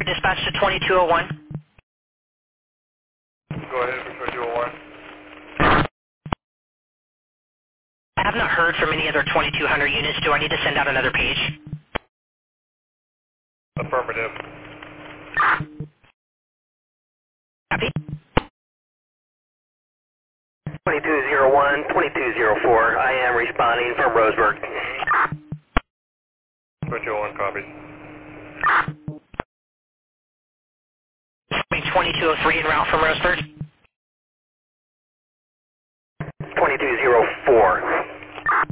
Dispatch to 2201. Go ahead for 2201. I have not heard from any other 2200 units. Do I need to send out another page? Affirmative. Copy. 2201, 2204. I am responding from Roseburg. 2201 copies. 2203 en route from Roseburg. 2204.